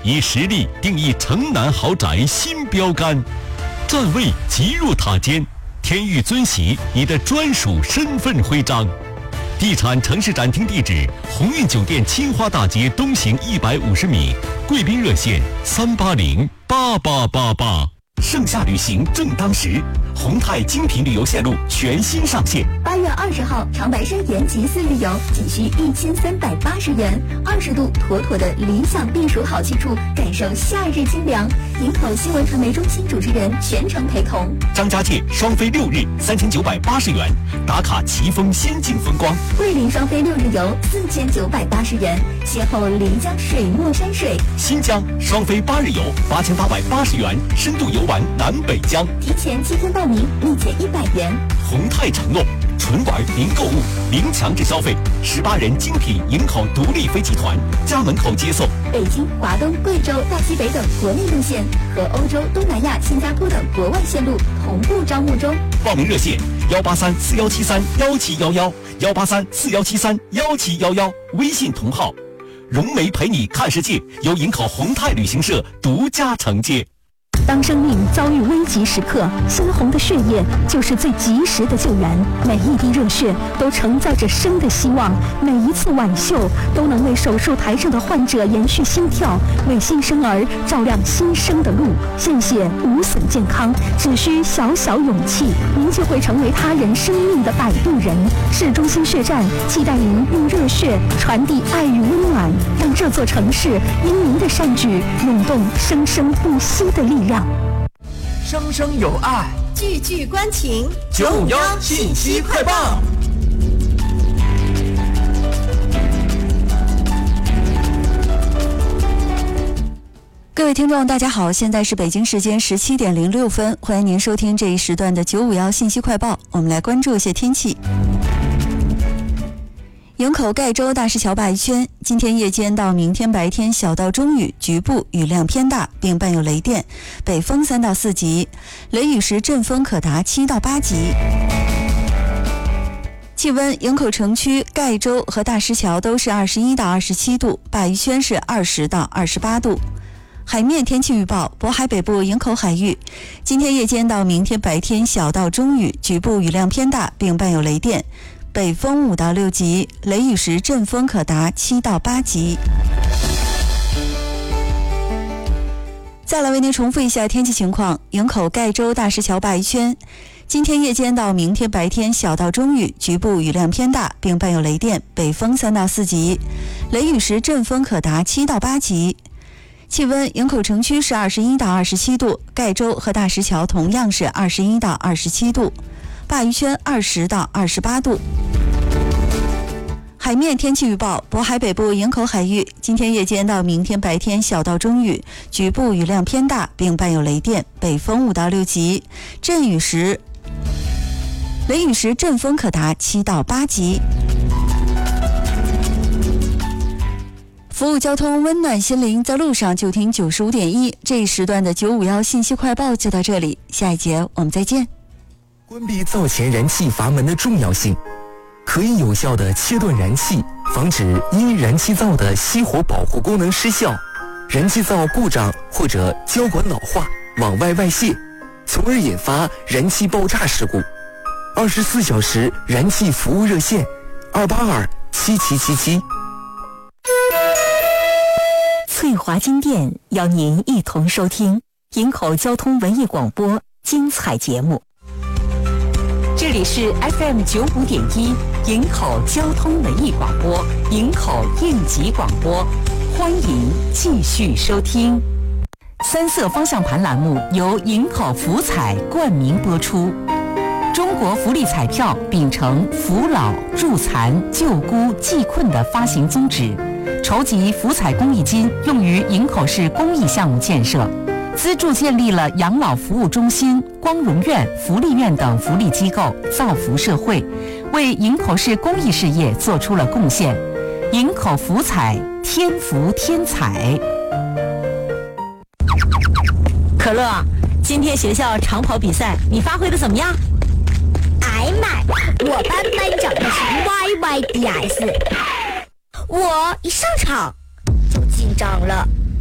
以实力定义城南豪宅新标杆，站位极若塔尖，天域尊玺你的专属身份徽章。地产城市展厅地址：鸿运酒店青花大街东行150米，贵宾热线3808888。盛夏旅行正当时，宏泰精品旅游线路全新上线。 8月20号，长白山延吉4日游仅需1380元，20度妥妥的理想避暑好去处，感受夏日清凉。营口新闻传媒中心主持人全程陪同。 张家界双飞6日3980元，打卡奇峰仙境风光。 桂林双飞6日游4980元，邂逅漓江水墨山水。 新疆双飞8日游8880元，深度游玩南北疆。 提前7天报名，立减100元。 宏泰承诺纯玩零购物零强制消费，18人精品营口独立飞集团家门口接送。 北京、华东、贵州、大西北等国内路线和欧洲、东南亚、新加坡等国外线路同步招募中。 报名热线18341731711，18341731711，微信同号融媒陪你看世界，由营口宏泰旅行社独家承接。 当生命遭遇危急时刻，鲜红的血液就是最及时的救援。每一滴热血都承载着生的希望，每一次挽袖都能为手术台上的患者延续心跳，为新生儿照亮新生的路。献血无损健康，只需小小勇气，您就会成为他人生命的摆渡人。市中心血站期待您用热血传递爱与温暖，让这座城市因您的善举涌动生生不息的力量。 生生有爱， 句句关情 ，951信息快报。 各位听众大家好，现在是北京时间17点06分，欢迎您收听这一时段的951信息快报。我们来关注一些天气。营口盖州大石桥鲅鱼圈，今天夜间到明天白天小到中雨，局部雨量偏大，并伴有雷电，北风3到4级，雷雨时阵风可达7到8级。气温，营口城区、盖州和大石桥都是21到27度，鲅鱼圈是20到28度。海面天气预报，渤海北部营口海域，今天夜间到明天白天小到中雨，局部雨量偏大，并伴有雷电，北风5到6级，雷雨时阵风可达7到8级。再来为您重复一下天气情况：营口盖州大石桥鲅鱼圈，今天夜间到明天白天小到中雨，局部雨量偏大，并伴有雷电，北风3到4级，雷雨时阵风可达7到8级。气温，营口城区是21到27度，盖州和大石桥同样是21到27度，鲅鱼圈20到28度。海面天气预报，渤海北部营口海域，今天夜间到明天白天小到中雨，局部雨量偏大，并伴有雷电，北风5到6级，雷雨时阵风可达7到8级。服务交通，温暖心灵，在路上就听95.1。这一时段的951信息快报就到这里，下一节我们再见。 关闭灶前燃气阀门的重要性，可以有效地切断燃气，防止因燃气灶的熄火保护功能失效、燃气灶故障或者胶管老化往外外泄，从而引发燃气爆炸事故。24小时燃气服务热线2827777。 翠华金店邀您一同收听营口交通文艺广播精彩节目。这里是 FM95.1营口交通文艺广播，营口应急广播，欢迎继续收听。三色方向盘栏目由营口福彩冠名播出。中国福利彩票秉承扶老、助残、救孤、济困的发行宗旨，筹集福彩公益金用于营口市公益项目建设，资助建立了养老服务中心、光荣院、福利院等福利机构，造福社会，为营口市公益事业做出了贡献。营口福彩，天福天彩。可乐，今天学校长跑比赛你发挥的怎么样？ 哎妈，我班班长的是 YYDS， 我一上场就紧张了。